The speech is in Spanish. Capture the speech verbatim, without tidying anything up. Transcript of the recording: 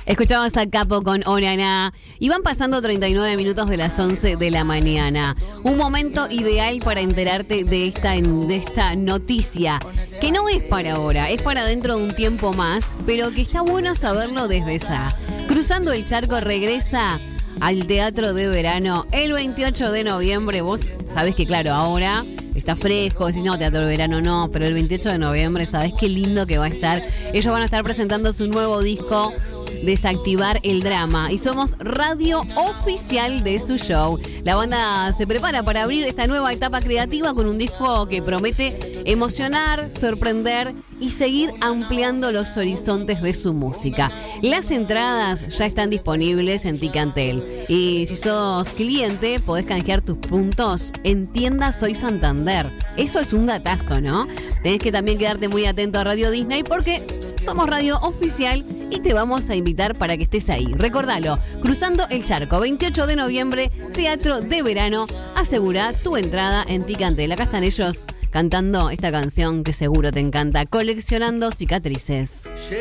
Escuchamos a Capo con Onaná y van pasando treinta y nueve minutos de las once de la mañana. Un momento ideal para enterarte de esta, de esta noticia, que no es para ahora, es para dentro de un tiempo más, pero que está bueno saberlo desde ya. Cruzando el Charco regresa al Teatro de Verano el veintiocho de noviembre. Vos sabés que, claro, ahora está fresco, decís, no, Teatro de Verano no, pero el veintiocho de noviembre, sabés qué lindo que va a estar. Ellos van a estar presentando su nuevo disco, Desactivar el Drama, y somos radio oficial de su show. La banda se prepara para abrir esta nueva etapa creativa con un disco que promete emocionar, sorprender y seguir ampliando los horizontes de su música. Las entradas ya están disponibles en Ticantel, y si sos cliente podés canjear tus puntos en Tienda Soy Santander. Eso es un gatazo, ¿no? Tenés que también quedarte muy atento a Radio Disney porque somos radio oficial y te vamos a invitar para que estés ahí. Recordalo, Cruzando el Charco, veintiocho de noviembre, Teatro de Verano. Asegura tu entrada en Ticantel. Acá están ellos cantando esta canción que seguro te encanta, Coleccionando Cicatrices.